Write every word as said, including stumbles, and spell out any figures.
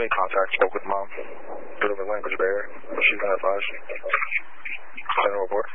made contact, spoke with mom. Delivered language barrier. She's gonna advise. General report.